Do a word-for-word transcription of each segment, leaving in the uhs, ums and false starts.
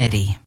ready.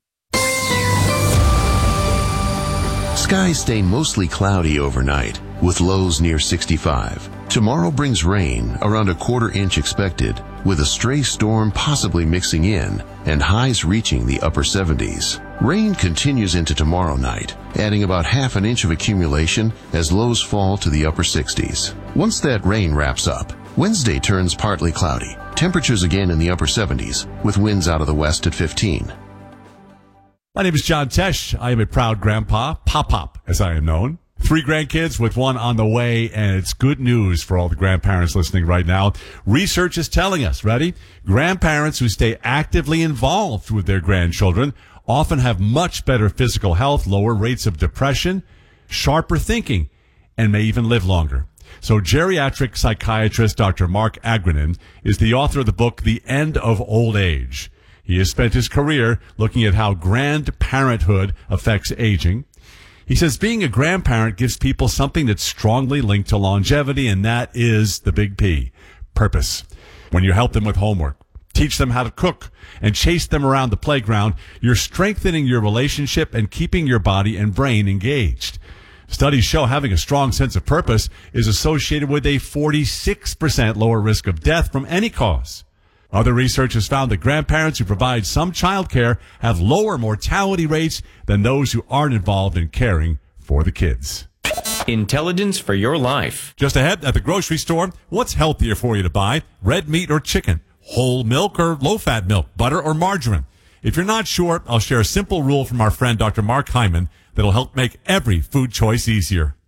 Skies stay mostly cloudy overnight, with lows near sixty-five. Tomorrow brings rain, around a quarter inch expected, with a stray storm possibly mixing in, and highs reaching the upper seventies. Rain continues into tomorrow night, adding about half an inch of accumulation as lows fall to the upper sixties. Once that rain wraps up, Wednesday turns partly cloudy. Temperatures again in the upper seventies, with winds out of the west at fifteen. My name is John Tesh. I am a proud grandpa, Pop-Pop, as I am known. Three grandkids with one on the way, and it's good news for all the grandparents listening right now. Research is telling us, ready? Grandparents who stay actively involved with their grandchildren often have much better physical health, lower rates of depression, sharper thinking, and may even live longer. So geriatric psychiatrist Doctor Mark Agrenin is the author of the book, The End of Old Age. He has spent his career looking at how grandparenthood affects aging. He says being a grandparent gives people something that's strongly linked to longevity, and that is the big P, purpose. When you help them with homework, teach them how to cook, and chase them around the playground, you're strengthening your relationship and keeping your body and brain engaged. Studies show having a strong sense of purpose is associated with a forty-six percent lower risk of death from any cause. Other research has found that grandparents who provide some child care have lower mortality rates than those who aren't involved in caring for the kids. Intelligence for your life. Just ahead at the grocery store, what's healthier for you to buy? Red meat or chicken? Whole milk or low-fat milk? Butter or margarine? If you're not sure, I'll share a simple rule from our friend Doctor Mark Hyman that'll help make every food choice easier.